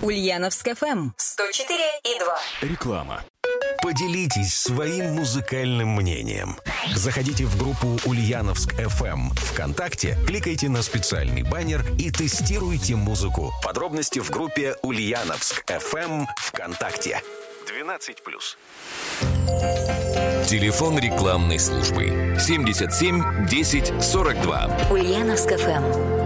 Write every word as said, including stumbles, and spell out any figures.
Ульяновск эф эм сто четыре и два. Реклама. Поделитесь своим музыкальным мнением. Заходите в группу Ульяновск эф эм ВКонтакте, кликайте на специальный баннер и тестируйте музыку. Подробности в группе Ульяновск эф эм ВКонтакте. двенадцать плюс. Телефон рекламной службы семьдесят семь десять сорок два. Ульяновск эф эм.